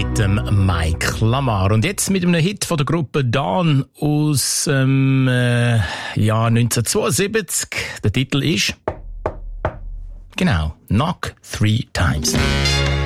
mit dem Mike Lamar. Und jetzt mit einem Hit von der Gruppe Dawn aus 1972. Der Titel ist genau Knock 3 Times.